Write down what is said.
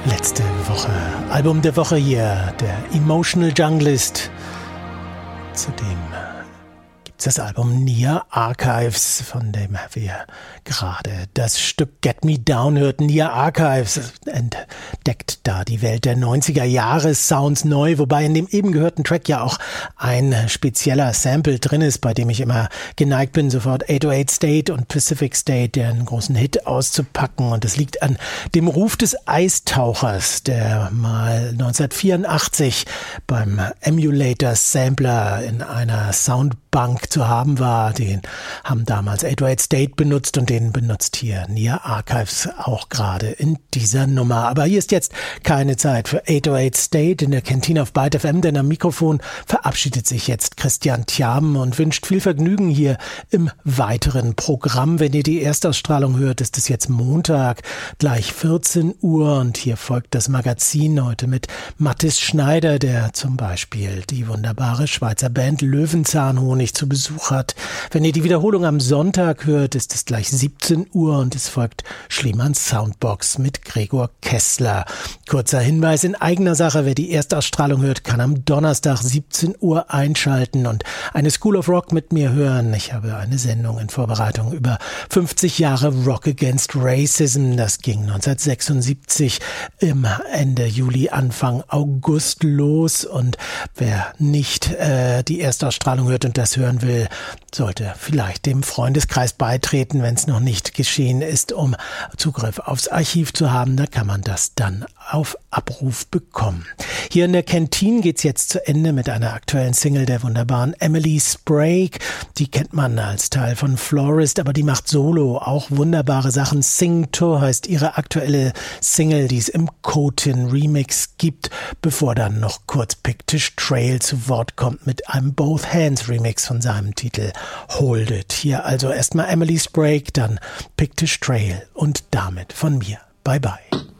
Letzte Woche, Album der Woche hier, der Emotional Junglist. Zudem gibt es das Album Near Archives, von dem wir gerade das Stück Get Me Down hörten. Near Archives entdeckt da die Welt der 90er-Jahres-Sounds neu, wobei in dem eben gehörten Track ja auch ein spezieller Sample drin ist, bei dem ich immer geneigt bin, sofort 808 State und Pacific State, deren großen Hit, auszupacken. Und es liegt an dem Ruf des Eistauchers, der mal 1984 beim Emulator Sampler in einer Soundbank zu haben war. Den haben damals 808 State benutzt und den benutzt hier Near Archives auch gerade in dieser Nummer. Aber hier ist jetzt keine Zeit für 808 State in der Kantine auf Byte FM, denn am Mikrofon verabschiedet sich jetzt Christian Tjaben und wünscht viel Vergnügen hier im weiteren Programm. Wenn ihr die Erstausstrahlung hört, ist es jetzt Montag, gleich 14 Uhr und hier folgt das Magazin heute mit Mathis Schneider, der zum Beispiel die wunderbare Schweizer Band Löwenzahnhonig zu Besuch hat. Wenn ihr die Wiederholung am Sonntag hört, ist es gleich 17 Uhr und es folgt Schliemanns Soundbox mit Gregor Kessler. Kurzer Hinweis in eigener Sache, wer die Erstausstrahlung hört, kann am Donnerstag 17 Uhr einschalten und eine School of Rock mit mir hören. Ich habe eine Sendung in Vorbereitung über 50 Jahre Rock Against Racism. Das ging 1976 im Ende Juli, Anfang August los und wer nicht die Erstausstrahlung hört und das hören will, sollte vielleicht dem Freundeskreis beitreten, wenn es noch nicht geschehen ist, um Zugriff aufs Archiv zu haben. Da kann man das dann auf Abruf bekommen. Hier in der Kantine geht's jetzt zu Ende mit einer aktuellen Single der wunderbaren Emily Sprague. Die kennt man als Teil von Florist, aber die macht solo auch wunderbare Sachen. Sing To heißt ihre aktuelle Single, die es im Cotin Remix gibt, bevor dann noch kurz Pictish Trail zu Wort kommt mit einem Both Hands Remix von seinem Titel Hold It. Hier also erstmal Emily Sprague, dann Pictish Trail und damit von mir. Bye bye.